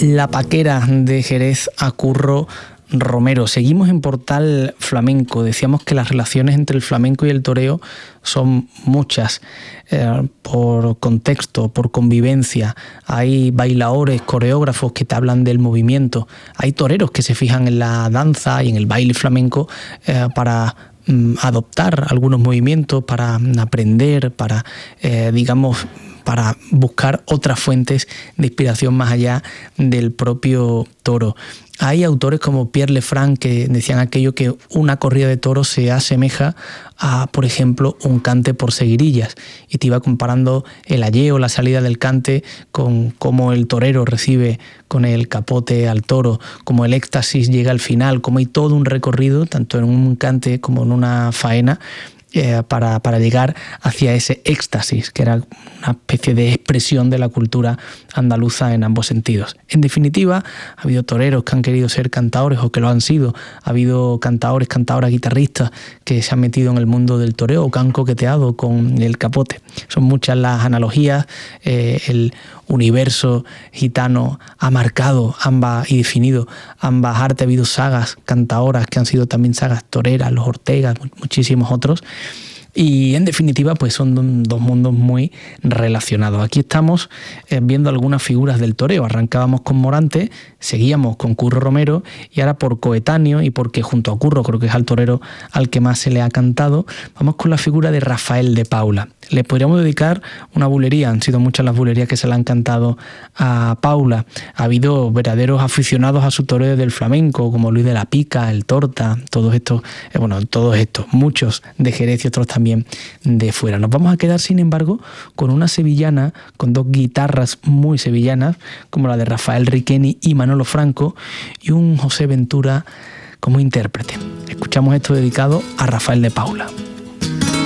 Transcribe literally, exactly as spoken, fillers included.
La Paquera de Jerez a Curro Romero. Seguimos en Portal Flamenco. Decíamos que las relaciones entre el flamenco y el toreo son muchas, eh, por contexto, por convivencia. Hay bailadores, coreógrafos que te hablan del movimiento. Hay toreros que se fijan en la danza y en el baile flamenco eh, para mm, adoptar algunos movimientos, para aprender, para, eh, digamos, para buscar otras fuentes de inspiración más allá del propio toro. Hay autores como Pierre Lefranc que decían aquello que una corrida de toros se asemeja a, por ejemplo, un cante por seguirillas, y te iba comparando el ayeo, la salida del cante, con cómo el torero recibe con el capote al toro, cómo el éxtasis llega al final, cómo hay todo un recorrido, tanto en un cante como en una faena, Eh, para, para llegar hacia ese éxtasis, que era una especie de expresión de la cultura andaluza en ambos sentidos. En definitiva, ha habido toreros que han querido ser cantaores o que lo han sido. Ha habido cantaores, cantadoras, guitarristas que se han metido en el mundo del toreo o que han coqueteado con el capote. Son muchas las analogías. Eh, el universo gitano ha marcado ambas y definido ambas artes. Ha habido sagas cantaoras que han sido también sagas toreras, los Ortegas, muchísimos otros. Y en definitiva pues son dos mundos muy relacionados. Aquí estamos eh, viendo algunas figuras del toreo. Arrancábamos con Morante, seguíamos con Curro Romero y ahora, por coetáneo y porque junto a Curro creo que es al torero al que más se le ha cantado, vamos con la figura de Rafael de Paula. Le podríamos dedicar una bulería, han sido muchas las bulerías que se le han cantado a Paula. Ha habido verdaderos aficionados a su toreo del flamenco, como Luis de la Pica, el Torta, todos estos, eh, bueno, todos estos, muchos de Jerez y otros también de fuera. Nos vamos a quedar, sin embargo, con una sevillana, con dos guitarras muy sevillanas, como la de Rafael Riqueni y Manolo Franco, y un José Ventura como intérprete. Escuchamos esto dedicado a Rafael de Paula.